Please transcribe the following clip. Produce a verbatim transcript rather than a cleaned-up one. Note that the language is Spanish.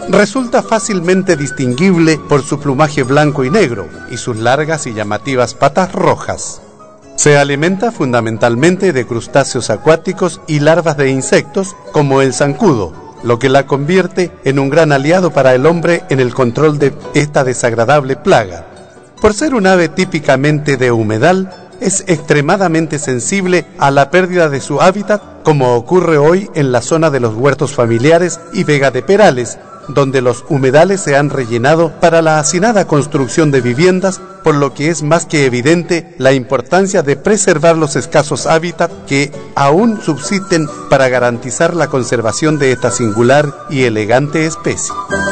resulta fácilmente distinguible por su plumaje blanco y negro y sus largas y llamativas patas rojas. Se alimenta fundamentalmente de crustáceos acuáticos y larvas de insectos como el zancudo, lo que la convierte en un gran aliado para el hombre en el control de esta desagradable plaga. Por ser un ave típicamente de humedal, es extremadamente sensible a la pérdida de su hábitat, como ocurre hoy en la zona de los huertos familiares y vega de perales, donde los humedales se han rellenado para la hacinada construcción de viviendas, por lo que es más que evidente la importancia de preservar los escasos hábitats que aún subsisten para garantizar la conservación de esta singular y elegante especie.